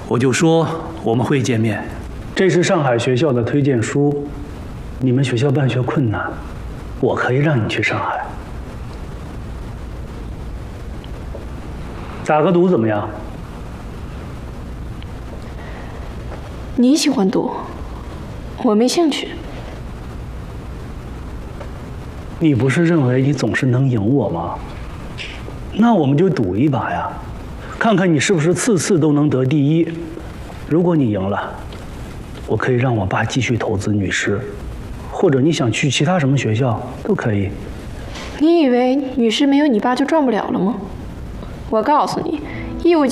我就说我们会见面。这是上海学校的推荐书，你们学校办学困难，我可以让你去上海。打个赌怎么样？ 你喜欢赌，我没兴趣。 你不是认为你总是能赢我吗？那我们就赌一把呀，看看你是不是次次都能得第一。如果你赢了，我可以让我爸继续投资女师，或者你想去其他什么学校都可以。 你以为女师没有你爸就赚不了了吗？我告诉你，义务教